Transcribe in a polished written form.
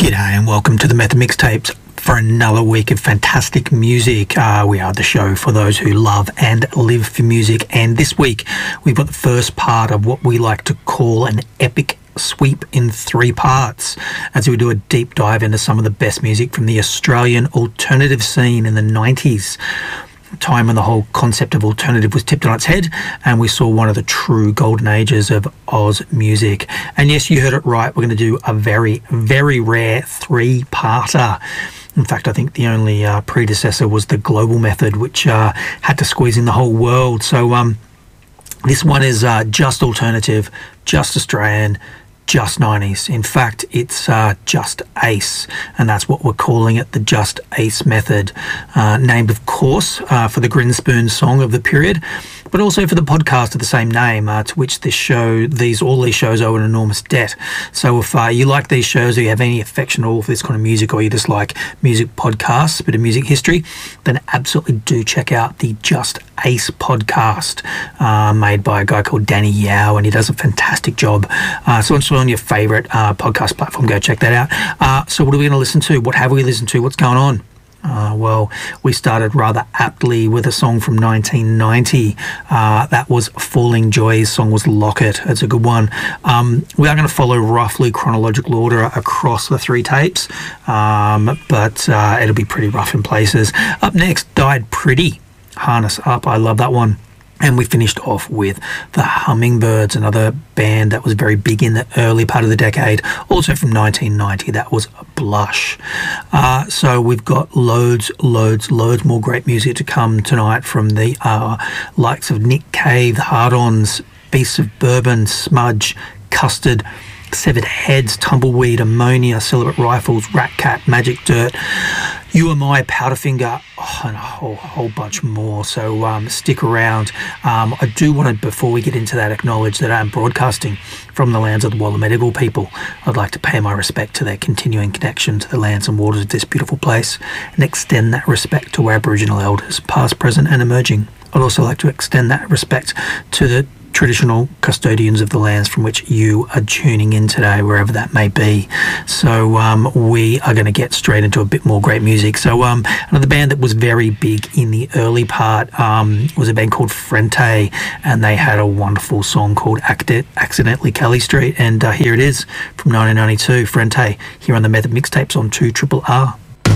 G'day and welcome to the Method Mixtapes for another week of fantastic music. We are the show for those who love and live for music, and this week we've got the first part of what we like to call an epic sweep in 3 parts, as we do a deep dive into some of the best music from the Australian alternative scene in the 90s. Time when the whole concept of alternative was tipped on its head and we saw one of the true golden ages of Oz music. And yes, you heard it right, we're going to do a very, very rare 3-parter. In fact, I think the only predecessor was the Global Method, which had to squeeze in the whole world. So this one is just alternative, just Australian, just 90s. In fact, it's just Ace, and that's what we're calling it, the Just Ace Method, named of course for the Grinspoon song of the period, but also for the podcast of the same name, to which all these shows owe an enormous debt. So if you like these shows, or you have any affection at all for this kind of music, or you just like music podcasts, a bit of music history, then absolutely do check out the Just Ace podcast, made by a guy called Danny Yao, and he does a fantastic job. So once you're on your favourite podcast platform, go check that out. So what are we going to listen to? What have we listened to? What's going on? Well, we started rather aptly with a song from 1990. That was Falling Joy's song was Locket. It's a good one. We are going to follow roughly chronological order across the 3 tapes, but it'll be pretty rough in places. Up next, Died Pretty, Harness Up. I love that one. And we finished off with the Hummingbirds, another band that was very big in the early part of the decade, also from 1990. That was Blush. So we've got loads more great music to come tonight from the likes of Nick Cave, the Hard-Ons, Beasts of Bourbon, Smudge, Custard, Severed Heads, Tumbleweed, Ammonia, Celibate Rifles, Rat Cat, Magic Dirt, You Are My, Powderfinger, and a whole bunch more. So stick around. I do want to, before we get into that, acknowledge that I'm broadcasting from the lands of the Wallumedegal people. I'd like to pay my respect to their continuing connection to the lands and waters of this beautiful place, and extend that respect to Aboriginal elders, past, present and emerging. I'd also like to extend that respect to the traditional custodians of the lands from which you are tuning in today, wherever that may be. So we are going to get straight into a bit more great music. So another band that was very big in the early part was a band called Frente, and they had a wonderful song called Accidentally Kelly Street, and here it is from 1992, Frente, here on the Method Mixtapes on 2RRR.